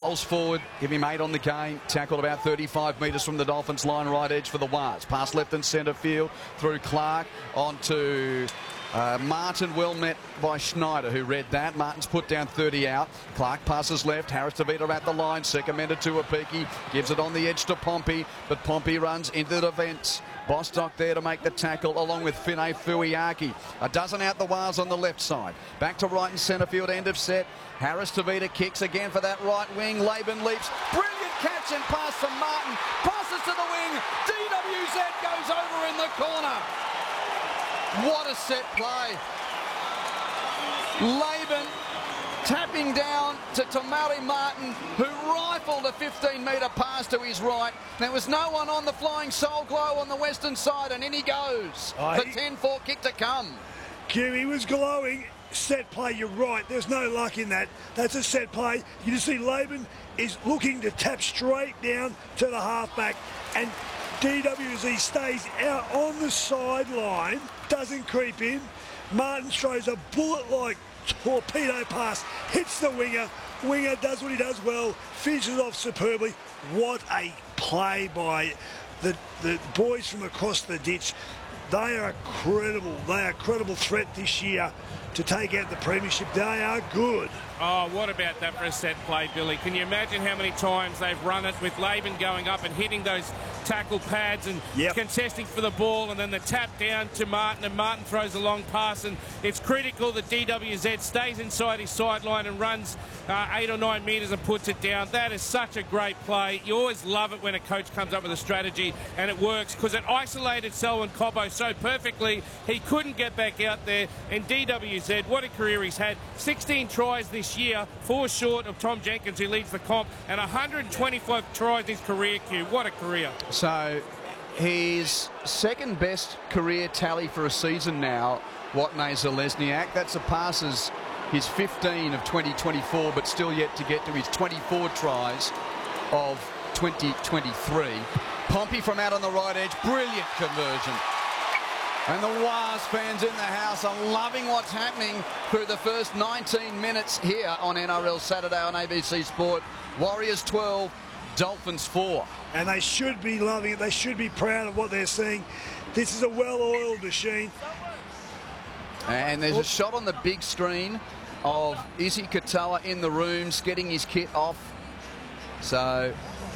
Rolls forward, give him 8 on the game. Tackled about 35 metres from the Dolphins line, right edge for the Wars. Pass left and centre field through Clark onto Martin, well met by Schneider, who read that. Martin's put down 30 out. Clark passes left. Harris Tavita at the line. Seconded to Apiki. Gives it on the edge to Pompey, but Pompey runs into the defence. Bostock there to make the tackle along with Finay Fuiaki. A dozen out the Wars on the left side. Back to right and centre field, end of set. Harris Tavita kicks again for that right wing. Laban leaps. Brilliant catch and pass from Martin. Passes to the wing. DWZ goes over in the corner. What a set play. Laban tapping down to Tamari Martin, who rifled a 15-metre pass to his right. There was no one on the Flying Soul Glow on the western side, and in he goes. The 10-4 kick to come. Kim, he was glowing. Set play, you're right. There's no luck in that. That's a set play. You just see Laban is looking to tap straight down to the halfback, and DWZ stays out on the sideline, doesn't creep in. Martin throws a bullet-like torpedo pass, hits the winger. Winger does what he does well, finishes off superbly. What a play by the boys from across the ditch. They are credible. They are a credible threat this year to take out the premiership. They are good. Oh, what about that for a set play, Billy? Can you imagine how many times they've run it with Laban going up and hitting those tackle pads and contesting for the ball, and then the tap down to Martin, and Martin throws a long pass, and it's critical that DWZ stays inside his sideline and runs 8 or 9 metres and puts it down. That is such a great play. You always love it when a coach comes up with a strategy and it works, because it isolated Selwyn Cobbo so perfectly he couldn't get back out there. And DWZ, what a career he's had. 16 tries this year, 4 short of Tom Jenkins, who leads the comp, and 125 tries in his career, Q. What a career. So his second best career tally for a season now, Watney Zelezniak. That surpasses his 15 of 2024, but still yet to get to his 24 tries of 2023. Pompey from out on the right edge, brilliant conversion. And the Wars fans in the house are loving what's happening through the first 19 minutes here on NRL Saturday on ABC Sport. Warriors 12, Dolphins 4. And they should be loving it. They should be proud of what they're seeing. This is a well-oiled machine. And there's a shot on the big screen of Izzy Katoa in the rooms getting his kit off. So,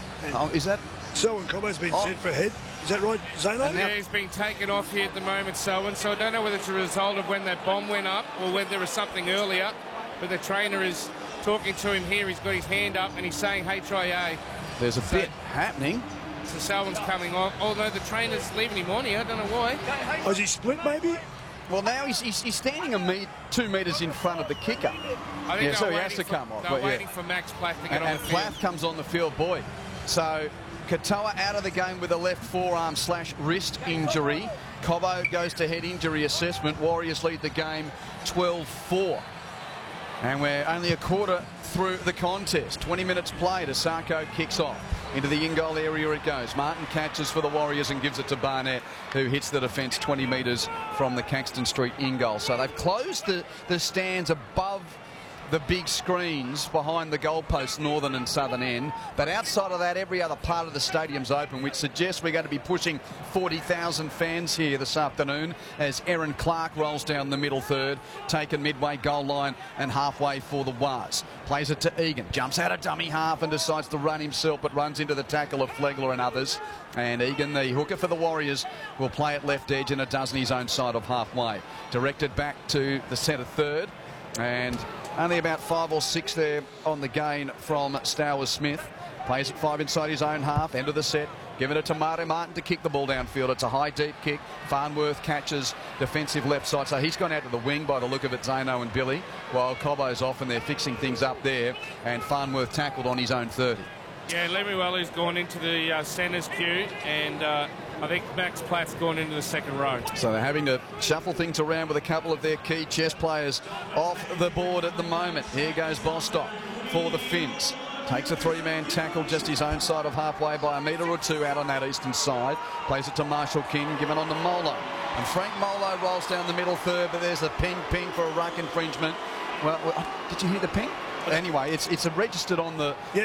is that... Selwyn Cobbo's been sent for a head. Is that right, Zano? Yeah, he's being taken off here at the moment, Selwyn. So I don't know whether it's a result of when that bomb went up or whether there was something earlier. But the trainer is talking to him here. He's got his hand up and he's saying HIA. There's a bit happening. So Selwyn's coming off. Although the trainer's leaving him on here. I don't know why. Oh, is he split, maybe? Well, now he's standing 2 metres in front of the kicker. I think so he has to come off. They're waiting for Max Plath to get on the field. And Plath comes on the field, boy. So Katoa out of the game with a left forearm / wrist injury. Cobbo goes to head injury assessment. Warriors lead the game 12-4. And we're only a quarter through the contest. 20 minutes played. Asako kicks off. Into the in-goal area it goes. Martin catches for the Warriors and gives it to Barnett, who hits the defence 20 metres from the Caxton Street in-goal. So they've closed the stands above the big screens behind the goalposts, northern and southern end. But outside of that, every other part of the stadium's open, which suggests we're going to be pushing 40,000 fans here this afternoon as Aaron Clark rolls down the middle third, taken midway goal line and halfway for the Wars. Plays it to Egan, jumps out of dummy half and decides to run himself, but runs into the tackle of Flegler and others. And Egan, the hooker for the Warriors, will play at left edge and a dozen his own side of halfway. Directed back to the centre third, and only about 5 or 6 there on the gain from Stowers Smith. Plays it 5 inside his own half, end of the set. Giving it to Martin to kick the ball downfield. It's a high, deep kick. Farnworth catches defensive left side. So he's gone out to the wing by the look of it, Zano and Billy, while Cobbo's off and they're fixing things up there. And Farnworth tackled on his own 30. Yeah, Lemuelu's gone into the centres queue, and I think Max Platt's gone into the second row. So they're having to shuffle things around with a couple of their key chess players off the board at the moment. Here goes Bostock for the Finns. Takes a 3-man tackle just his own side of halfway by 1 metre or 2 out on that eastern side. Plays it to Marshall King, given on to Molo. And Frank Molo rolls down the middle third, but there's a ping for a ruck infringement. Well, did you hear the ping? Anyway, it's registered on the...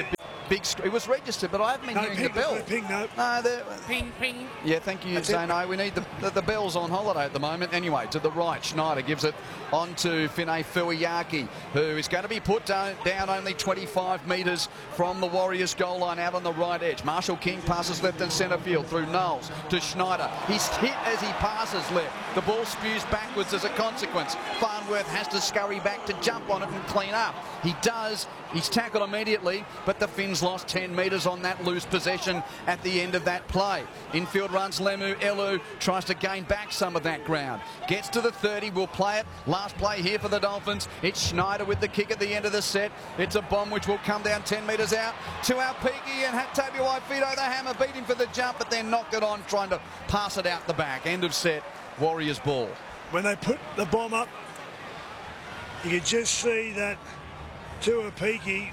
big. It was registered, but I haven't been hearing ping, the bell. No ping, no. No, Ping, ping. yeah, thank you, Zano. We need the bell's on holiday at the moment. Anyway, to the right, Schneider gives it on to Finay Fuiaki, who is going to be put down only 25 metres from the Warriors goal line out on the right edge. Marshall King passes left and centre field through Knowles to Schneider. He's hit as he passes left. The ball spews backwards as a consequence. Farnworth has to scurry back to jump on it and clean up. He does. He's tackled immediately, but the Finns lost 10 metres on that loose possession at the end of that play. Infield runs Lemu. Elu tries to gain back some of that ground. Gets to the 30. We'll play it. Last play here for the Dolphins. It's Schneider with the kick at the end of the set. It's a bomb which will come down 10 metres out to Alpigi, and Tabuai-Fidow, the hammer, beat him for the jump, but then knocked it on, trying to pass it out the back. End of set. Warriors ball. When they put the bomb up, you could just see that Tuapiki,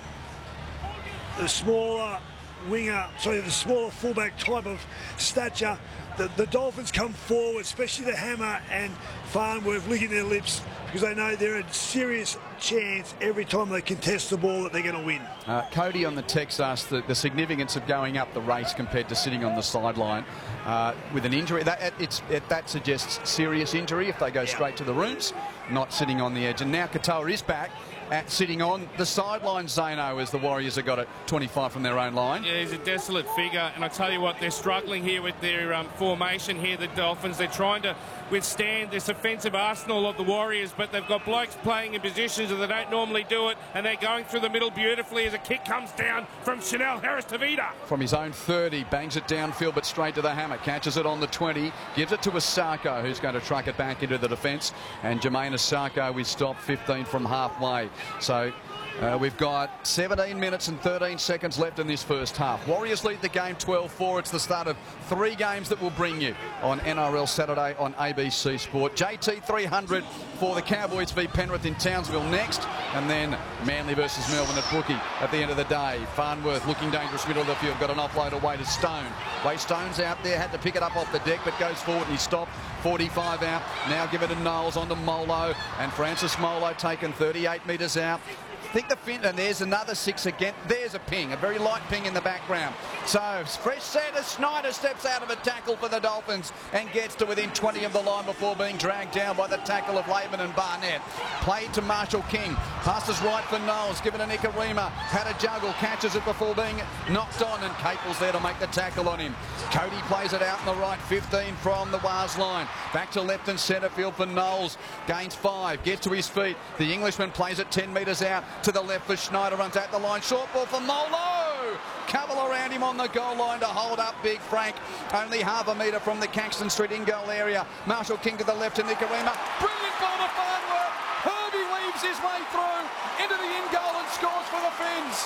the smaller winger, sorry, the smaller fullback type of stature, the Dolphins come forward, especially the hammer and Farnworth licking their lips because they know they're a serious chance every time they contest the ball that they're going to win. Cody on the text asked the significance of going up the race compared to sitting on the sideline with an injury. That suggests serious injury if they go straight to the rooms, not sitting on the edge. And now Katoa is back at sitting on the sideline, Zano, as the Warriors have got it 25 from their own line. Yeah, he's a desolate figure, and I tell you what, they're struggling here with their formation here, the Dolphins. They're trying to withstand this offensive arsenal of the Warriors, but they've got blokes playing in positions that they don't normally do it, and they're going through the middle beautifully as a kick comes down from Chanel Harris-Tavita. From his own 30, bangs it downfield, but straight to the hammer. Catches it on the 20, gives it to Asako, who's going to truck it back into the defence. And Jermaine Asako is stopped 15 from halfway. So we've got 17 minutes and 13 seconds left in this first half. Warriors lead the game 12-4. It's the start of 3 games that will bring you on NRL Saturday on ABC Sport. JT 300 for the Cowboys v Penrith in Townsville next, and then Manly versus Melbourne at Brookie at the end of the day. Farnworth looking dangerous middle of the field, got an offload away to Stone. Stone's out there, had to pick it up off the deck, but goes forward and he stopped. 45 out. Now give it to Knowles on to Molo, and Francis Molo taken 38 metres out. I think the Finn, and there's another 6 again. There's a ping, a very light ping in the background. So fresh set as Schneider steps out of a tackle for the Dolphins and gets to within 20 of the line before being dragged down by the tackle of Laban and Barnett. Played to Marshall King. Passes right for Knowles. Given to Nikorima. Had a juggle. Catches it before being knocked on, and Capel's there to make the tackle on him. Cody plays it out in the right, 15 from the Wars line. Back to left and centre field for Knowles. Gains 5. Gets to his feet. The Englishman plays it 10 metres out. To the left for Schneider, runs out the line, short ball for Molo. Cover around him on the goal line to hold up Big Frank. Only half a metre from the Caxton Street in-goal area. Marshall King to the left to Nikorima. Brilliant ball to Farnworth. Herbie weaves his way through into the in-goal and scores for the Finns.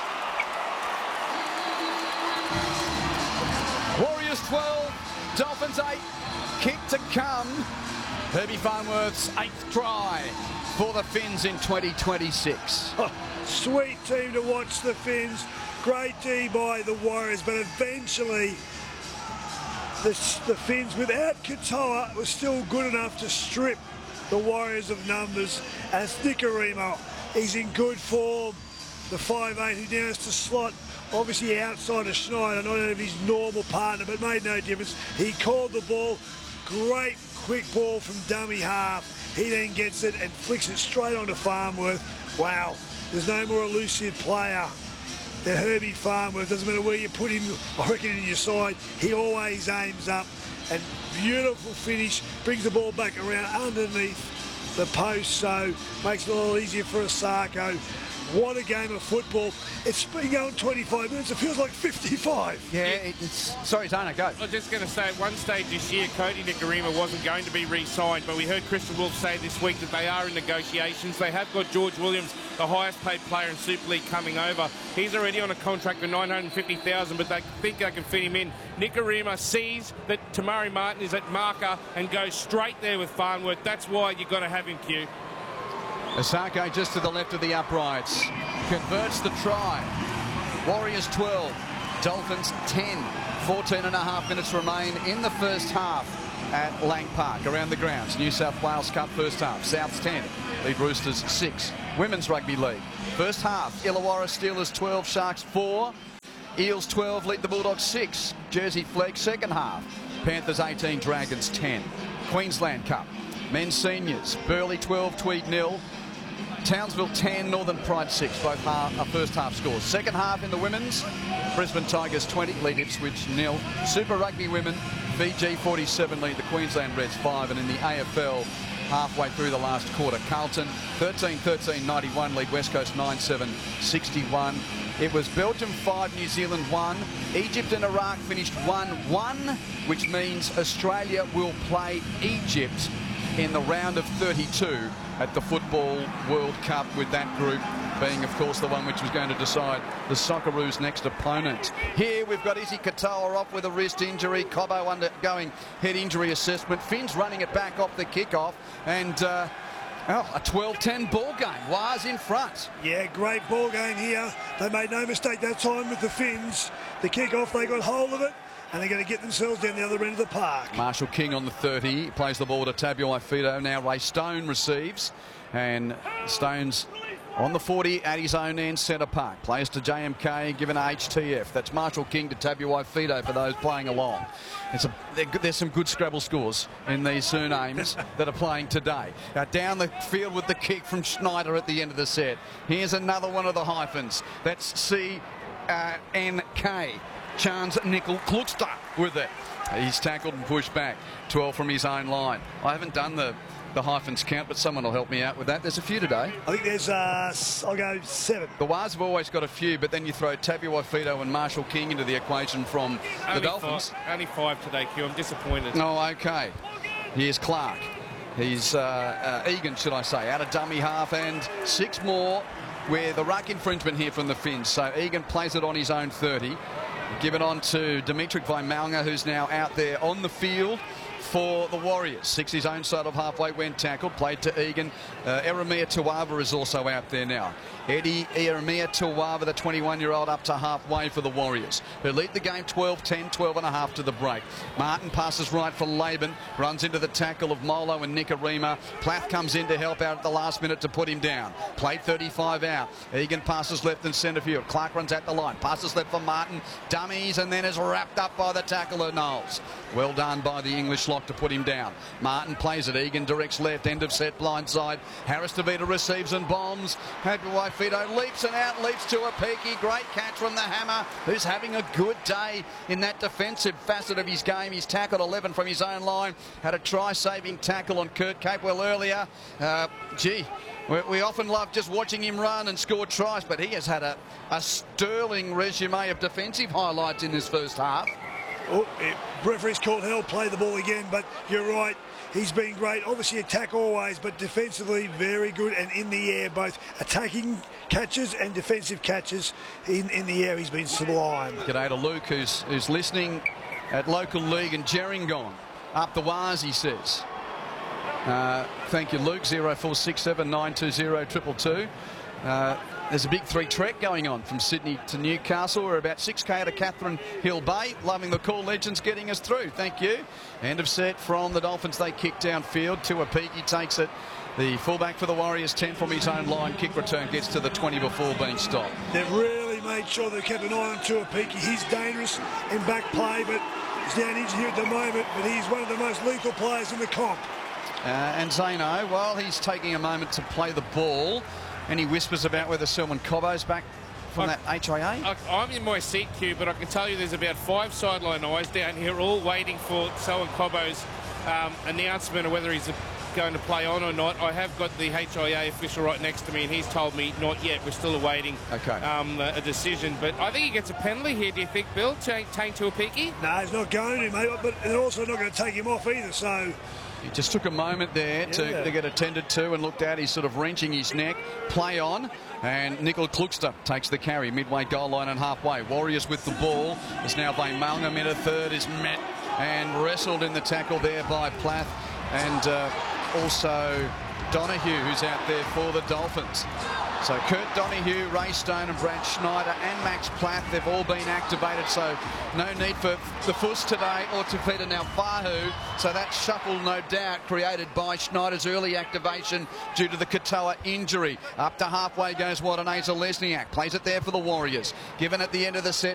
Warriors 12, Dolphins 8. Kick to come. Herbie Farnworth's 8th try for the Finns in 2026. Oh, sweet team to watch, the Finns. Great D by the Warriors, but eventually the Finns, without Katoa, was still good enough to strip the Warriors of numbers. As Nikorima, he's in good form. The 5'8", who now has to slot, obviously outside of Schneider, not of his normal partner, but made no difference. He called the ball. Great quick ball from dummy half. He then gets it and flicks it straight onto Farnworth. Wow, there's no more elusive player than Herbie Farnworth. Doesn't matter where you put him, I reckon, in your side. He always aims up, and beautiful finish. Brings the ball back around underneath the post, so makes it a little easier for Asako. What a game of football. It's been going 25 minutes. It feels like 55. Yeah, it's... Sorry, Tana, go. I was just going to say, at one stage this year, Cody Nikorima wasn't going to be re-signed, but we heard Crystal Wolf say this week that they are in negotiations. They have got George Williams, the highest paid player in Super League, coming over. He's already on a contract for $950,000, but they think they can fit him in. Nikorima sees that Tamari Martin is at marker and goes straight there with Farnworth. That's why you've got to have him, Q. Asako just to the left of the uprights. Converts the try. Warriors 12. Dolphins 10. 14 and a half minutes remain in the first half at Lang Park around the grounds. New South Wales Cup first half. Souths 10. Lead Roosters 6. Women's Rugby League. First half. Illawarra Steelers 12. Sharks 4. Eels 12 lead the Bulldogs 6. Jersey Flegg second half. Panthers 18, Dragons 10. Queensland Cup. Men's seniors. Burleigh 12, Tweed 0. Townsville 10, Northern Pride 6. Both first half scores. Second half in the women's. Brisbane Tigers 20, lead Ipswich 0. Super Rugby women. Fiji 47 lead the Queensland Reds 5. And in the AFL, halfway through the last quarter, Carlton 13-13, 91 lead West Coast 9-7, 61. It was Belgium 5, New Zealand 1. Egypt and Iraq finished 1-1, which means Australia will play Egypt in the round of 32 at the Football World Cup, with that group being, of course, the one which was going to decide the Socceroos' next opponent. Here we've got Izzy Katoa off with a wrist injury. Cobbo undergoing head injury assessment. Finns running it back off the kickoff, and a 12-10 ball game. Waz in front. Yeah, great ball game here. They made no mistake that time with the Finns. The kickoff, they got hold of it, and they're going to get themselves down the other end of the park. Marshall King on the 30. He plays the ball to Tabuai-Fidow. Now Ray Stone receives, and Stone's on the 40 at his own end, centre park. Plays to JMK, given a HTF. That's Marshall King to Tabuai-Fidow for those playing along. There's some good Scrabble scores in these surnames that are playing today. Down the field with the kick from Schneider at the end of the set. Here's another one of the hyphens. That's CNK. Chance Nickel Klukster with it. He's tackled and pushed back. 12 from his own line. I haven't done the hyphens count, but someone will help me out with that. There's a few today. I think there's, I'll go 7. The Waz have always got a few, but then you throw Tabuai-Fidow and Marshall King into the equation from the Dolphins. Only 5 today, Q. I'm disappointed. Oh, okay. Here's Clark. He's Egan, should I say, out of dummy half, and 6 more with the ruck infringement here from the Finns. So Egan plays it on his own 30. Given on to Dimitri Vaimalga, who's now out there on the field for the Warriors. 6 his own side of halfway when tackled. Played to Egan. Eremia Tuava is also out there now. Eddie Eremia Tuava, the 21-year-old, up to halfway for the Warriors, who lead the game 12-10, 12.5 to the break. Martin passes right for Laban. Runs into the tackle of Molo and Nicarima. Plath comes in to help out at the last minute to put him down. Played 35 out. Egan passes left and centre field. Clark runs at the line. Passes left for Martin. Dummies, and then is wrapped up by the tackle of Knowles. Well done by the English lock to put him down. Martin plays it. Egan directs left. End of set, blind side. Harris DeVita receives and bombs. Tabuai-Fidow leaps and out, leaps to a peaky. Great catch from the Hammer, who's having a good day in that defensive facet of his game. He's tackled 11 from his own line. Had a try-saving tackle on Kurt Capewell earlier. We often love just watching him run and score tries, but he has had a sterling resume of defensive highlights in this first half. Oh, referee's called hell, play the ball again, but you're right. He's been great. Obviously attack always, but defensively very good, and in the air, both attacking catches and defensive catches in the air. He's been sublime. G'day to Luke, who's listening at local league in Gerringong. Up the Waz, he says. Thank you, Luke. 0467 920 222. There's a big 3 trek going on from Sydney to Newcastle. We're about 6k to Catherine Hill Bay. Loving the call, legends getting us through. Thank you. End of set from the Dolphins. They kick downfield. Tuapiki takes it. The fullback for the Warriors, 10 from his own line. Kick return gets to the 20 before being stopped. They've really made sure they've kept an eye on Tuapiki. He's dangerous in back play, but he's down injured here at the moment. But he's one of the most lethal players in the comp. And Zeno, while he's taking a moment to play the ball, any whispers about whether Selwyn Cobbo's back from that HIA? I'm in my seat, Q, but I can tell you there's about 5 sideline eyes down here all waiting for Selwyn Cobbo's announcement of whether he's going to play on or not. I have got the HIA official right next to me, and he's told me not yet. We're still awaiting a decision. But I think he gets a penalty here, do you think, Bill? Tane Tuapiki? No, he's not going to, mate, but they're also not going to take him off either, so... He just took a moment there to get attended to and looked at. He's sort of wrenching his neck. Play on. And Nickel Klukster takes the carry. Midway goal line and halfway. Warriors with the ball. It's now by Malngham in a third. Is met and wrestled in the tackle there by Plath. And also Donahue, who's out there for the Dolphins. So Kurt Donahue, Ray Stone and Brad Schneider and Max Plath, they've all been activated, so no need for the Fuss today or Tevita Naufahu. So that shuffle, no doubt, created by Schneider's early activation due to the Katoa injury. Up to halfway goes Wadaneza Lesniak, plays it there for the Warriors. Given at the end of the set